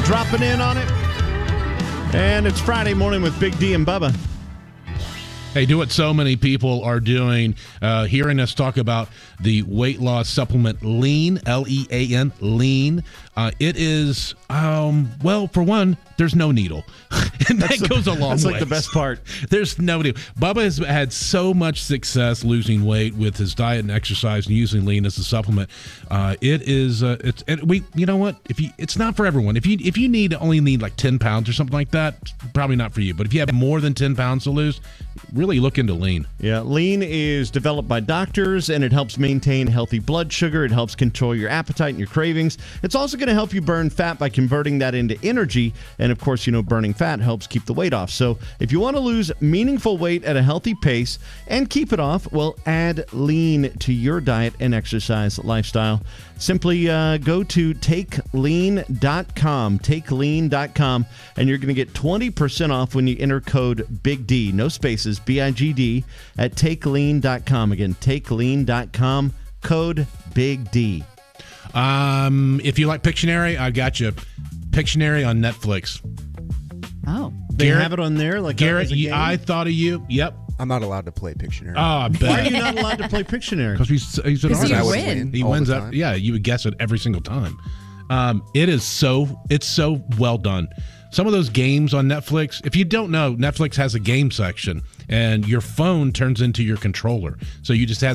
dropping in on it. And it's Friday morning with Big D and Bubba. Hey, do what so many people are doing, hearing us talk about the weight loss supplement Lean, L-E-A-N, Lean. It is, well, for one, there's no needle. And that goes a long way. That's like the best part. There's no needle. Bubba has had so much success losing weight with his diet and exercise and using Lean as a supplement. It is, you know what? It's not for everyone. If you only need like 10 pounds or something like that, it's probably not for you. But if you have more than 10 pounds to lose, really look into Lean. Yeah, Lean is developed by doctors, and it helps maintain healthy blood sugar. It helps control your appetite and your cravings. It's also going to help you burn fat by converting that into energy. And, of course, burning fat helps keep the weight off. So if you want to lose meaningful weight at a healthy pace and keep it off, well, add Lean to your diet and exercise lifestyle. Simply go to takelean.com, takelean.com, and you're going to get 20% off when you enter code BIGD, no spaces, B-I-G-D, at takelean.com. Again, takelean.com, code BIGD. If you like Pictionary, I got you. Pictionary on Netflix. Oh. They have it on there? Like Garrett, I thought of you. Yep. I'm not allowed to play Pictionary. Oh, I bet. Why are you not allowed to play Pictionary? Because he's an artist. you win. He wins that. Yeah, you would guess it every single time. It's so well done. Some of those games on Netflix, if you don't know, Netflix has a game section, and your phone turns into your controller. So you just have